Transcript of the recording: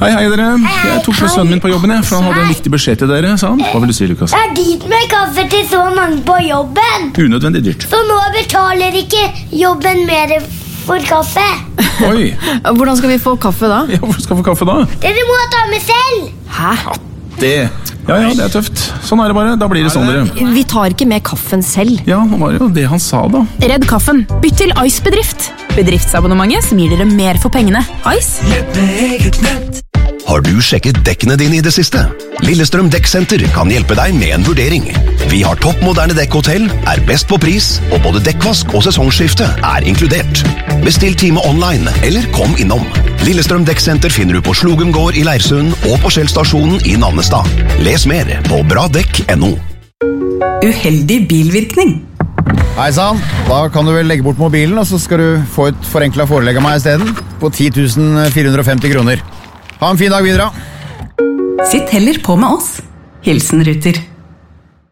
Hei dere. Jeg tok med sønnen min på jobben, for han hadde en viktig beskjed til dere, sa han. Hva vil du si, Lukas? Det er dyrt med kaffe til så mange på jobben. Unødvendig dyrt. Så nå betaler ikke jobben mer for kaffe. Oi. Hvordan skal vi få kaffe da? Ja, hvor skal vi få kaffe da? Dere må ta med selv. Hæ? Ja, det er tøft. Sånn er det bare. Da blir det sånn, dere. Vi tar ikke med kaffen selv. Ja, det var jo det han sa da. Redd kaffen. Bytt til Ice Bedrift. Bedriftsabonnementet som gir dere mer for pengene. Ice. Har du sjekket dekkene dine i det siste? Lillestrøm Dekksenter kan hjelpe deg med en vurdering. Vi har toppmoderne dekkhotell, er best på pris, og både dekkvask og sesongskifte er inkludert. Bestill time online, eller kom innom. Lillestrøm Dekksenter finner du på Slogum gård i Leirsund og på Shell-stasjonen i Nannestad. Les mer på bradekk.no. Uheldig bilvirkning. Hei sann, da kan du vel legge bort mobilen, og så skal du få et forenklet forelegg av meg i stedet, på 10.450 kroner. Ha en fin dag videre. Sitt heller på med oss. Hilsen Ruter.